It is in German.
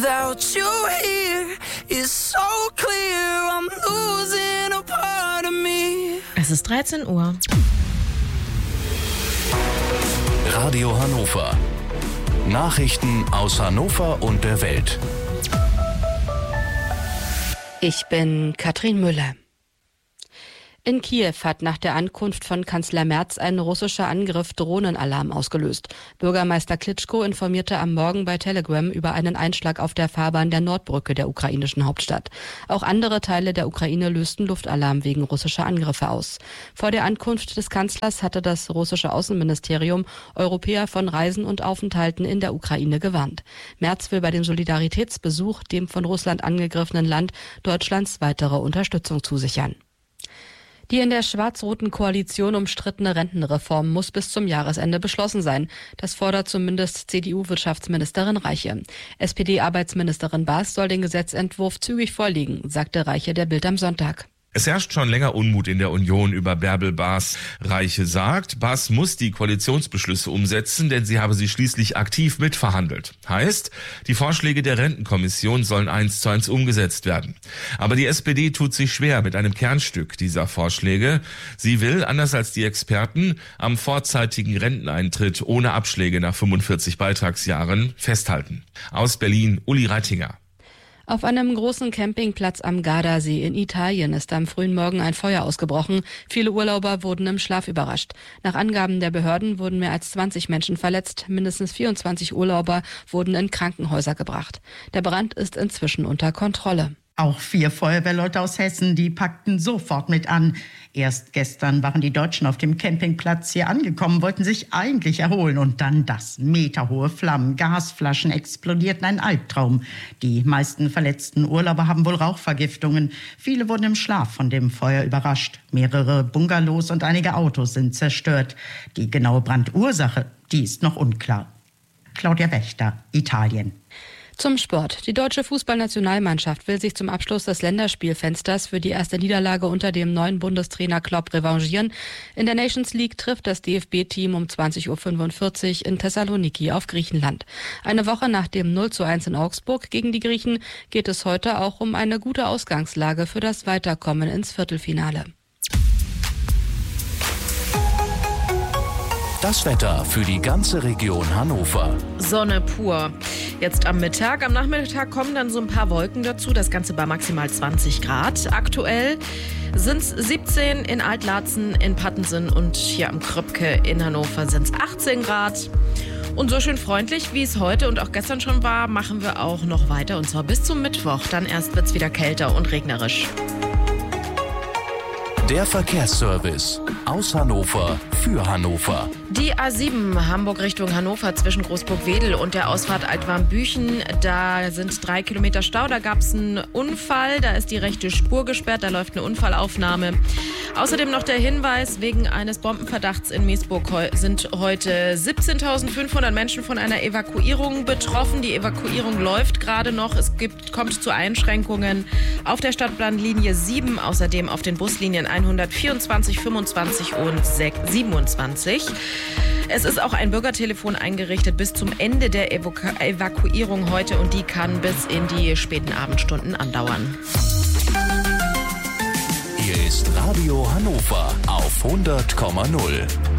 Without you here, it's so clear I'm losing a part of me. Es ist 13 Uhr. Radio Hannover. Nachrichten aus Hannover und der Welt. Ich bin Katrin Müller. In Kiew hat nach der Ankunft von Kanzler Merz ein russischer Angriff Drohnenalarm ausgelöst. Bürgermeister Klitschko informierte am Morgen bei Telegram über einen Einschlag auf der Fahrbahn der Nordbrücke der ukrainischen Hauptstadt. Auch andere Teile der Ukraine lösten Luftalarm wegen russischer Angriffe aus. Vor der Ankunft des Kanzlers hatte das russische Außenministerium Europäer von Reisen und Aufenthalten in der Ukraine gewarnt. Merz will bei dem Solidaritätsbesuch dem von Russland angegriffenen Land Deutschlands weitere Unterstützung zusichern. Die in der schwarz-roten Koalition umstrittene Rentenreform muss bis zum Jahresende beschlossen sein. Das fordert zumindest CDU-Wirtschaftsministerin Reiche. SPD-Arbeitsministerin Baas soll den Gesetzentwurf zügig vorlegen, sagte Reiche der Bild am Sonntag. Es herrscht schon länger Unmut in der Union über Bärbel Baas. Reiche sagt, Baas muss die Koalitionsbeschlüsse umsetzen, denn sie habe sie schließlich aktiv mitverhandelt. Heißt, die Vorschläge der Rentenkommission sollen 1:1 umgesetzt werden. Aber die SPD tut sich schwer mit einem Kernstück dieser Vorschläge. Sie will, anders als die Experten, am vorzeitigen Renteneintritt ohne Abschläge nach 45 Beitragsjahren festhalten. Aus Berlin, Uli Reitinger. Auf einem großen Campingplatz am Gardasee in Italien ist am frühen Morgen ein Feuer ausgebrochen. Viele Urlauber wurden im Schlaf überrascht. Nach Angaben der Behörden wurden mehr als 20 Menschen verletzt. Mindestens 24 Urlauber wurden in Krankenhäuser gebracht. Der Brand ist inzwischen unter Kontrolle. Auch 4 Feuerwehrleute aus Hessen, die packten sofort mit an. Erst gestern waren die Deutschen auf dem Campingplatz hier angekommen, wollten sich eigentlich erholen. Und dann das: meterhohe Flammen, Gasflaschen explodierten, ein Albtraum. Die meisten verletzten Urlauber haben wohl Rauchvergiftungen. Viele wurden im Schlaf von dem Feuer überrascht. Mehrere Bungalows und einige Autos sind zerstört. Die genaue Brandursache, die ist noch unklar. Claudia Wächter, Italien. Zum Sport. Die deutsche Fußballnationalmannschaft will sich zum Abschluss des Länderspielfensters für die erste Niederlage unter dem neuen Bundestrainer Klopp revanchieren. In der Nations League trifft das DFB-Team um 20:45 Uhr in Thessaloniki auf Griechenland. Eine Woche nach dem 0:1 in Augsburg gegen die Griechen geht es heute auch um eine gute Ausgangslage für das Weiterkommen ins Viertelfinale. Das Wetter für die ganze Region Hannover. Sonne pur. Jetzt am Mittag. Am Nachmittag kommen dann so ein paar Wolken dazu. Das Ganze bei maximal 20 Grad. Aktuell sind es 17 in Altlatzen, in Pattensen und hier am Kröpke in Hannover sind es 18 Grad. Und so schön freundlich, wie es heute und auch gestern schon war, machen wir auch noch weiter. Und zwar bis zum Mittwoch. Dann erst wird es wieder kälter und regnerisch. Der Verkehrsservice aus Hannover für Hannover. Die A7 Hamburg Richtung Hannover zwischen Großburg-Wedel und der Ausfahrt Altwarmbüchen. Da sind 3 Kilometer Stau. Da gab es einen Unfall. Da ist die rechte Spur gesperrt. Da läuft eine Unfallaufnahme. Außerdem noch der Hinweis, wegen eines Bombenverdachts in Meesburg sind heute 17.500 Menschen von einer Evakuierung betroffen. Die Evakuierung läuft gerade noch. Kommt zu Einschränkungen auf der Stadtplanlinie 7, außerdem auf den Buslinien 124, 25 und 27. Es ist auch ein Bürgertelefon eingerichtet bis zum Ende der Evakuierung heute und die kann bis in die späten Abendstunden andauern. Hier ist Radio Hannover auf 100,0.